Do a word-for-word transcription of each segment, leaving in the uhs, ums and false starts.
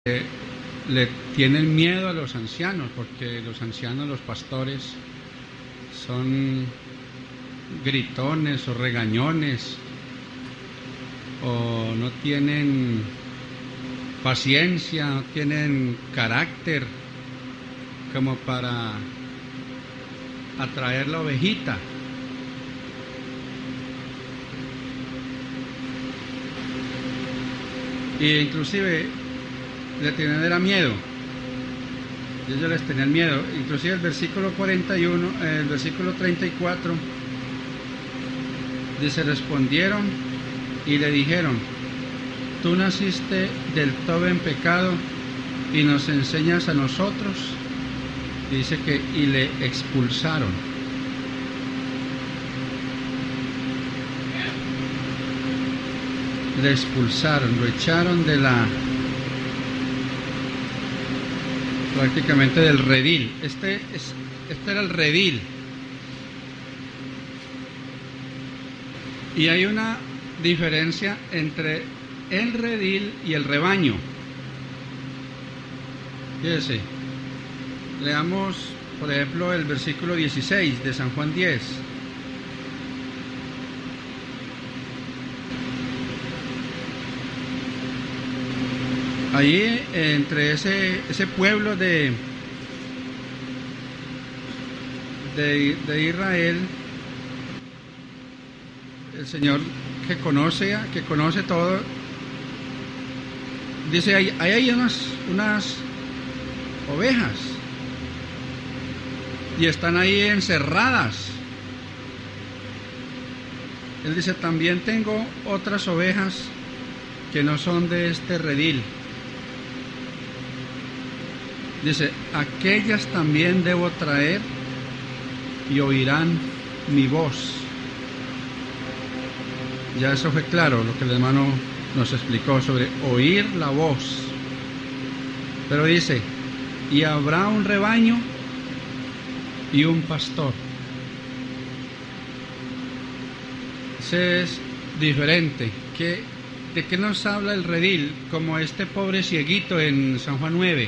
Eh, le tienen miedo a los ancianos, porque los ancianos, los pastores, son gritones o regañones, o no tienen paciencia, no tienen carácter como para atraer la ovejita. Y inclusive le tenían era miedo, ellos les tenían miedo. Inclusive el versículo cuarenta y uno, el versículo treinta y cuatro dice: respondieron y le dijeron: tú naciste del todo en pecado y nos enseñas a nosotros. Y dice que y le expulsaron. Le expulsaron, lo echaron de la prácticamente del redil. Este, es, este era el redil. Y hay una diferencia entre el redil y el rebaño. Fíjese, leamos por ejemplo el versículo dieciséis de San Juan diez. Allí, entre ese, ese pueblo de, de, de Israel, el Señor que conoce, que conoce todo, dice: hay, hay unas, unas ovejas y están ahí encerradas. Él dice: también tengo otras ovejas que no son de este redil. Dice: aquellas también debo traer y oirán mi voz. Ya eso fue claro, lo que el hermano nos explicó sobre oír la voz. Pero dice: y habrá un rebaño y un pastor. Ese es diferente. ¿Qué, ¿De qué nos habla el redil? Como este pobre cieguito en San Juan nueve.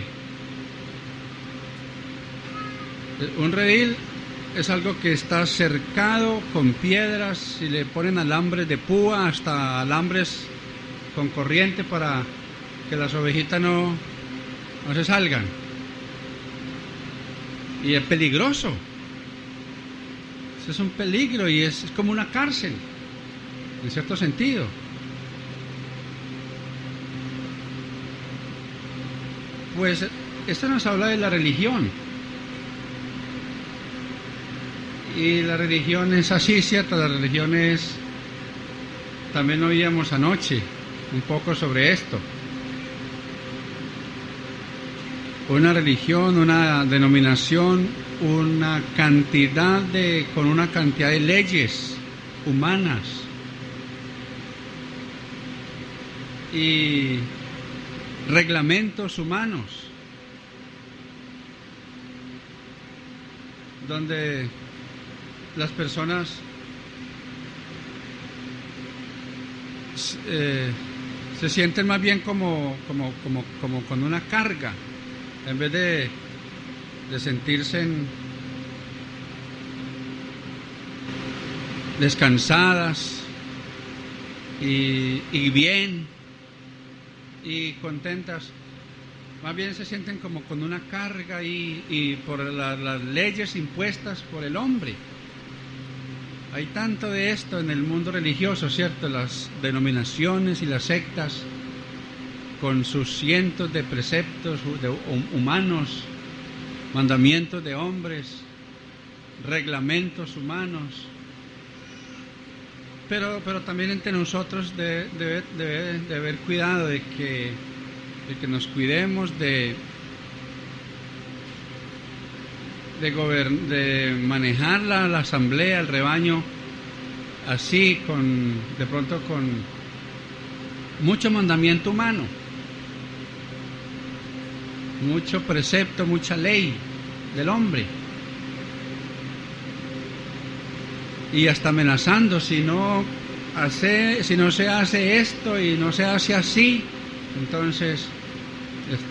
Un redil es algo que está cercado con piedras y le ponen alambres de púa, hasta alambres con corriente para que las ovejitas no, no se salgan. Y es peligroso. Eso es un peligro y es, es como una cárcel, en cierto sentido. Pues esto nos habla de la religión. Y la religión es así, ¿cierto? La religión es... También oíamos anoche un poco sobre esto. Una religión, una denominación, una cantidad de... con una cantidad de leyes humanas. Y reglamentos humanos. Donde las personas eh, se sienten más bien como, como, como, como con una carga, en vez de, de sentirse en, descansadas y, y bien y contentas. Más bien se sienten como con una carga y, y por la, las leyes impuestas por el hombre. Hay tanto de esto en el mundo religioso, ¿cierto? Las denominaciones y las sectas, con sus cientos de preceptos de humanos, mandamientos de hombres, reglamentos humanos. Pero, pero también entre nosotros debe, debe, debe de haber cuidado de que, de que nos cuidemos de... De, gobern de manejar la, la asamblea, el rebaño, así, con de pronto con mucho mandamiento humano, mucho precepto, mucha ley del hombre, y hasta amenazando: si no hace, si no se hace esto y no se hace así, entonces